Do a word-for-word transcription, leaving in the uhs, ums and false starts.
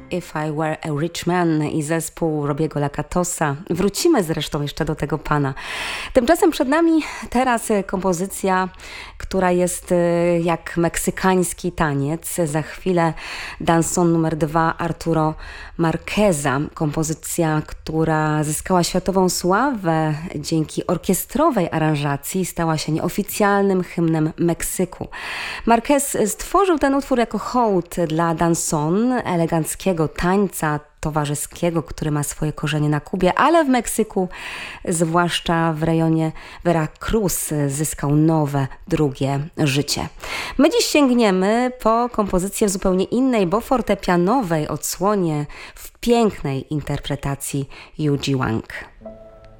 If I Were a Rich Man i zespół Robiego Lakatosa. Wrócimy zresztą jeszcze do tego pana. Tymczasem przed nami teraz kompozycja, która jest jak meksykański taniec. Za chwilę danson numer dwa Arturo Marqueza. Kompozycja, która zyskała światową sławę dzięki orkiestrowej aranżacji, stała się nieoficjalnym hymnem Meksyku. Marquez stworzył ten utwór jako hołd dla danson, eleganckiego tańca towarzyskiego, który ma swoje korzenie na Kubie, ale w Meksyku, zwłaszcza w rejonie Veracruz, zyskał nowe, drugie życie. My dziś sięgniemy po kompozycję w zupełnie innej, bo fortepianowej odsłonie w pięknej interpretacji Yu Ji Wang.